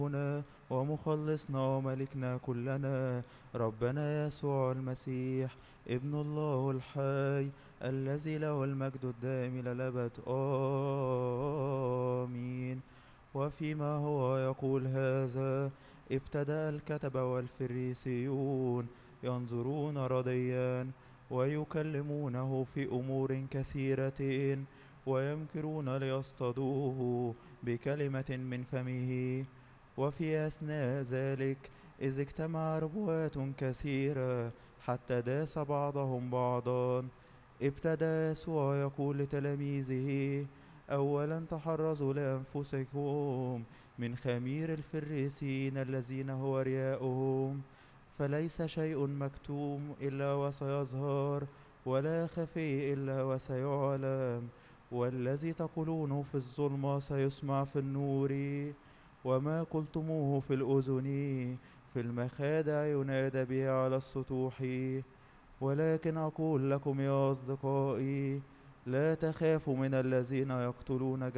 ومخلصنا وملكنا كلنا، ربنا يسوع المسيح ابن الله الحي، الذي له المجد الدائم إلى الأبد. آمين. وفيما هو يقول هذا، ابتدأ الكتبة والفريسيون ينظرون رديا ويكلمونه في أمور كثيرة، ويمكرون ليصطادوه بكلمة من فمه. وفي أثناء ذلك، إذ اجتمع ربوات كثيرة حتى داس بعضهم بعضا، ابتدأ يسوع يقول لتلاميذه: أولا تحرزوا لأنفسكم من خمير الفريسين الذين هو رياؤهم، فليس شيء مكتوم إلا وسيظهر، ولا خفي إلا وسيعلم. والذي تقولونه في الظلمة سيسمع في النور، وما قلتموه في الأذن في المخادع ينادى به على السطوح. ولكن أقول لكم يا أصدقائي، لا تخافوا من الذين يقتلون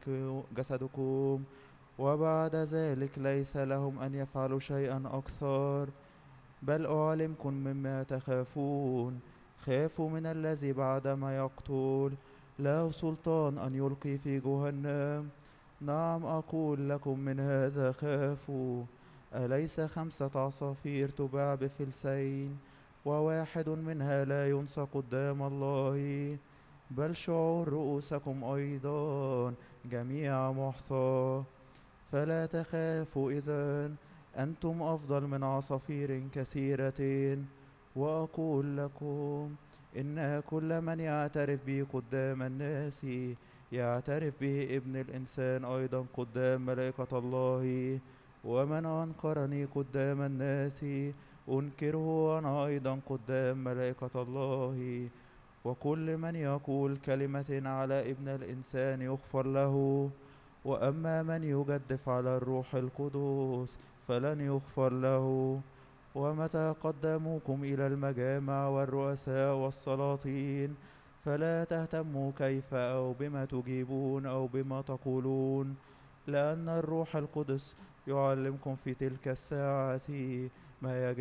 جسدكم، وبعد ذلك ليس لهم أن يفعلوا شيئا أكثر. بل أعلمكم مما تخافون، خافوا من الذي بعدما يقتل له سلطان أن يلقي في جهنم. نعم أقول لكم من هذا خافوا. أليس 5 عصافير تباع بفلسين، وواحد منها لا ينسى قدام الله؟ بل شعور رؤوسكم أيضا جميع محصى. فلا تخافوا إذن، أنتم أفضل من عصافير كثيرة. وأقول لكم إن كل من يعترف بي قدام الناس يعترف به ابن الإنسان أيضا قدام ملائكة الله. ومن أنكرني قدام الناس أنكره أنا أيضا قدام ملائكة الله. وكل من يقول كلمة على ابن الإنسان يغفر له، وأما من يجدف على الروح القدس فلن يغفر له. ومتى قدموكم إلى المجامع والرؤساء والسلاطين، فلا تهتموا كيف أو بما تجيبون أو بما تقولون، لأن الروح القدس يعلمكم في تلك الساعة ما يجب